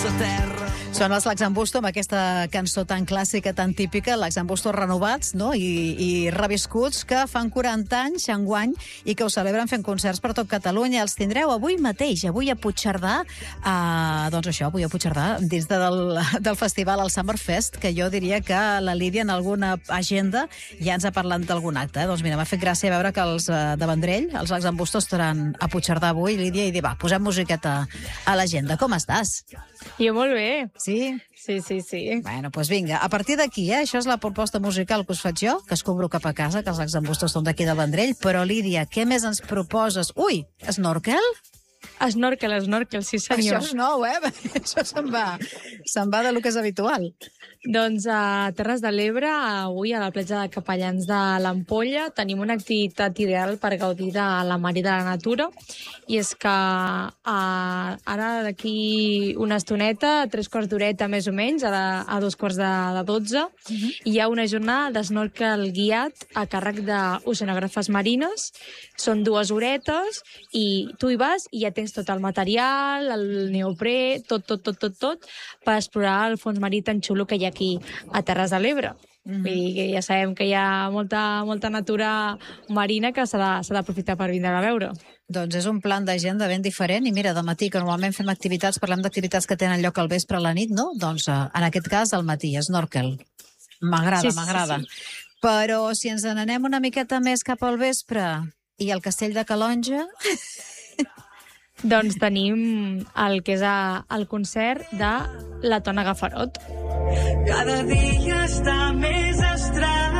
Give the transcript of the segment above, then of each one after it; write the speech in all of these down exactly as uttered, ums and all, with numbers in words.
Són els L'Axambusto amb aquesta cançó tan clàssica, tan típica, L'Axambusto renovats, no? I, i reviscuts, que fan quaranta anys enguany i que ho celebren fent concerts per tot Catalunya. Els tindreu avui mateix, avui a Puigcerdà, eh, doncs això, avui a Puigcerdà, dins de del, del festival, el Summerfest, que jo diria que la Lídia en alguna agenda ja ens ha parlat d'algun acte. Eh? Doncs mira, m'ha fet gràcia veure que els eh, de Vendrell, els L'Axambusto, estaran a Puigcerdà avui, Lídia, i dir, va, posem musiqueta a l'agenda. Com estàs? Jo molt bé. Sí? Sí, sí, sí. Bueno, doncs vinga, a partir d'aquí, eh, això és la proposta musical que us faig jo, que es cobro cap a casa, que els L'Axambusto són d'aquí de Vendrell, però Lídia, què més ens proposes? Ui, snorkel? Snorkel, snorkel, sí senyor. Això és nou, eh? Això se'n va, se'n va de lo que és habitual. Doncs a Terres de l'Ebre, avui a la platja de Capellans de l'Ampolla, tenim una activitat ideal per gaudir de la mar i de la natura, i és que a, ara d'aquí una estoneta, tres quarts d'horeta més o menys, a, la, a dos quarts de, de dotze, uh-huh. hi ha una jornada d'snorkel guiat a càrrec d'oceanògrafes marines. Són dues horetes i tu hi vas i ja tens tot el material, el neoprè, tot, tot, tot, tot, tot, per explorar el fons marí tan xulo que hi ha aquí a Terres de l'Ebre. Mm-hmm. Vull dir que ja sabem que hi ha molta, molta natura marina que s'ha d'aprofitar per vindre a veure. Doncs és un plan d'agenda ben diferent, i mira, de matí, que normalment fem activitats, parlem d'activitats que tenen lloc al vespre a la nit, no? Doncs en aquest cas al matí, snorkel. M'agrada, sí, m'agrada. Sí, sí. Però si ens n'anem una miqueta més cap al vespre i al castell de Calonge... Doncs tenim el que és a, el concert de la Tona Gafarot. Cada dia està més estrany.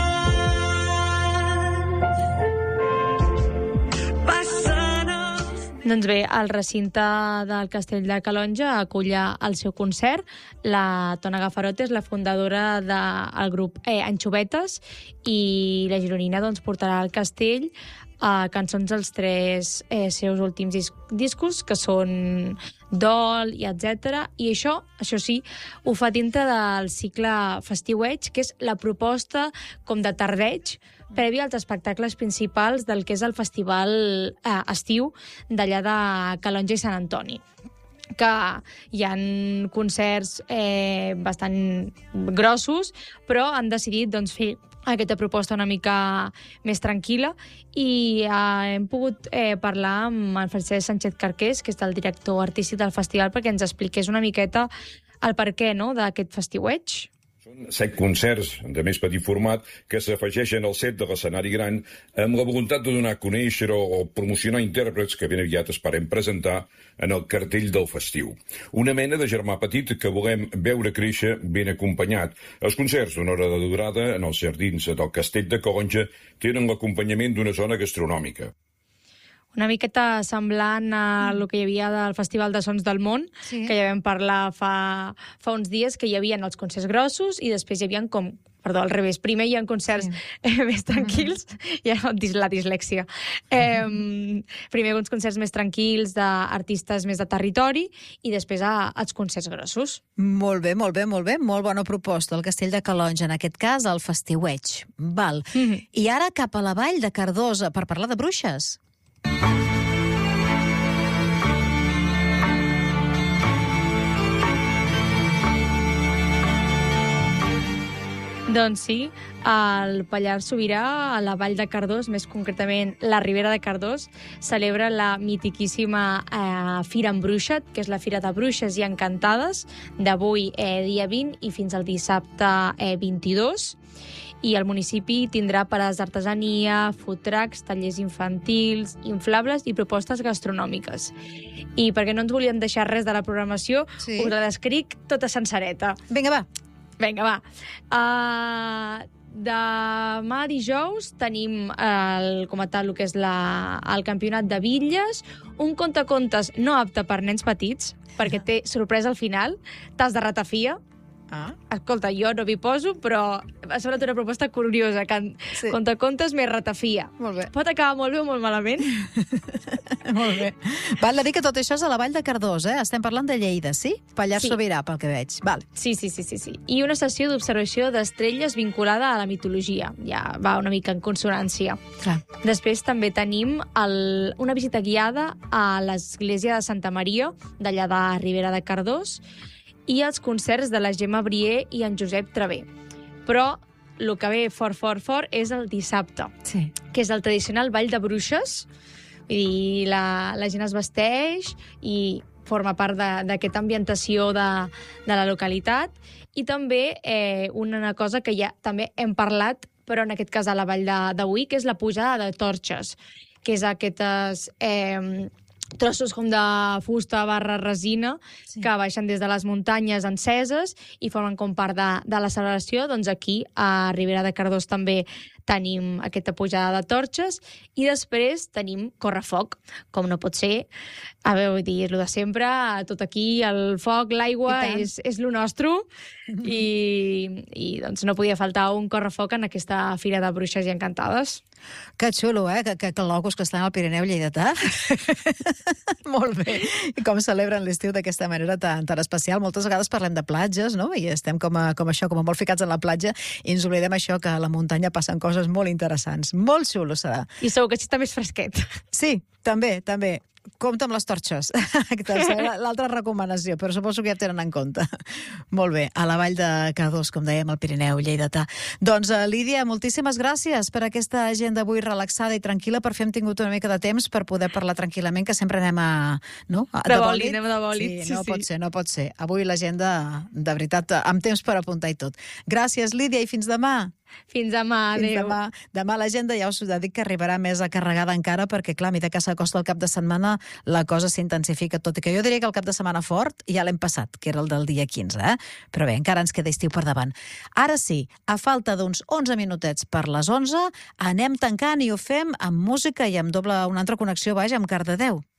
Doncs bé, el recinte del Castell de Calonge acull el seu concert. La Tona Gafarot és la fundadora del grup eh, Anxovetes, i la gironina doncs, portarà al castell a cançons dels tres eh, seus últims dis discos, que són Dol i etcètera. I això, això sí, ho fa dintre del cicle Festiueig, que és la proposta com de tardeig previ als espectacles principals del que és el festival eh, estiu d'allà de Calonge i Sant Antoni, que hi ha concerts eh, bastant grossos, però han decidit doncs, fer aquesta proposta una mica més tranquil·la, i eh, hem pogut eh, parlar amb el Francesc Sánchez Carqués, que és el director artístic del festival, perquè ens expliqués una miqueta el perquè, no?, d'aquest festiueig. Són set concerts de més petit format que s'afegeixen al set de l'escenari gran amb la voluntat de donar a conèixer o, o promocionar intèrprets que ben aviat esperem presentar en el cartell del festiu. Una mena de germà petit que volem veure créixer ben acompanyat. Els concerts d'una hora de durada en els jardins del Castell de Calonge tenen l'acompanyament d'una zona gastronòmica. Una miqueta semblant a el que hi havia del Festival de Sons del Món, sí. que ja vam parlar fa, fa uns dies, que hi havia els concerts grossos i després hi havia com, perdó, al revés, primer hi ha concerts sí. eh, més tranquils, ja la dislèxia, eh, primer uns concerts més tranquils d'artistes més de territori i després a, als concerts grossos. Molt bé, molt bé, molt bé, molt bona proposta, el Castell de Calonge, en aquest cas el Festiueig. Val. Mm-hmm. I ara cap a la vall de Cardós per parlar de bruixes. Doncs sí, el Pallars Sobirà, a la Vall de Cardós, més concretament la Ribera de Cardós, celebra la mitiquíssima eh, Fira Embruixa't, que és la Fira de Bruixes i Encantades, d'avui eh, dia vint i fins al dissabte eh, vint-i-dos. I el municipi tindrà parades d'artesania, food trucks, tallers infantils, inflables i propostes gastronòmiques. I perquè no ens volíem deixar res de la programació, sí. us la descric tota sencereta. Vinga, va. Vinga, va. Uh, demà dijous tenim el, com a tal el que és la, el campionat de bitlles, un contacontes no apte per nens petits, perquè té sorpresa al final, t'has de ratafia. Ah. Escolta, jo no m'hi poso, però ha semblat una proposta curiosa, que Sí. contacontes més ratafia. Molt bé. Pot acabar molt bé o molt malament. Molt bé. Val a dir que tot això és a la Vall de Cardós, eh? Estem parlant de Lleida, sí? Pallars Sí. Sobirà, pel que veig. Val. Sí, sí, sí, sí, sí. I una sessió d'observació d'estrelles vinculada a la mitologia. Ja va una mica en consonància. Clar. Després també tenim el, una visita guiada a l'església de Santa Maria, d'allà de Ribera de Cardós, i els concerts de la Gemma Brier i en Josep Travé. Però el que ve fort, fort, fort és el dissabte, Sí. que és el tradicional ball de bruixes. Vull dir, la, la gent es vesteix i forma part de- d'aquesta ambientació de, de la localitat. I també eh, una cosa que ja també hem parlat, però en aquest cas a la vall de- d'avui, que és la pujada de torxes, que és aquestes eh, trossos com de fusta barra resina Sí. que baixen des de les muntanyes enceses i formen com part de, de la celebració. Doncs aquí, a Ribera de Cardós, també tenim aquesta pujada de torxes i després tenim correfoc, com no pot ser. A veure, vull dir, lo de sempre, tot aquí, el foc, l'aigua, I tant. és, és lo nostre i, i doncs no podia faltar un correfoc en aquesta Fira de Bruixes i Encantades. Que xulo, eh? Que, que, que locos que estan al Pirineu lleidatà. Molt bé. I com celebren l'estiu d'aquesta manera tan, tan especial. Moltes vegades parlem de platges, no? I estem com, a, com això, com a molt ficats en la platja, i ens oblidem això, que a la muntanya passen coses molt interessants. Molt xulo serà. I segur que així està més fresquet. Sí, també, també. Compte amb les torxes. L'altra recomanació, però suposo que ja tenen en compte. Molt bé, a la Vall de Cardós, com dèiem, al Pirineu, lleidatà. Doncs, uh, Lídia, moltíssimes gràcies per aquesta agenda avui relaxada i tranquil·la, per fi hem tingut una mica de temps per poder parlar tranquil·lament, que sempre anem a... No? a De bòlit, anem de bòlit, Sí, sí, no sí. pot ser, no pot ser. Avui l'agenda, de veritat, amb temps per apuntar i tot. Gràcies, Lídia, i fins demà. Fins demà, Fins adéu. demà. Demà l'agenda ja us ho dic que arribarà més carregada encara, perquè, clar, a mesura que s'acosta el cap de setmana, la cosa s'intensifica, tot i que jo diria que el cap de setmana fort ja l'hem passat, que era el del dia quinze, eh? Però bé, encara ens queda estiu per davant. Ara sí, a falta d'uns onze minutets per les onze, anem tancant i ho fem amb música i amb doble, una altra connexió, vaja, amb Cardedeu.